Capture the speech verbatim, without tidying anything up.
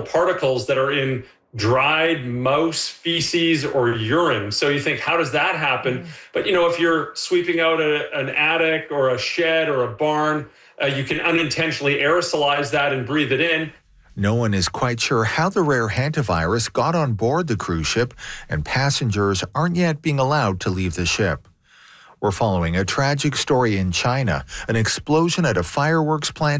particles that are in dried mouse feces or urine. So you think, how does that happen? Mm. But, you know, if you're sweeping out a, an attic or a shed or a barn, uh, you can unintentionally aerosolize that and breathe it in. No one is quite sure how the rare hantavirus got on board the cruise ship, and passengers aren't yet being allowed to leave the ship. We're following a tragic story in China, an explosion at a fireworks plant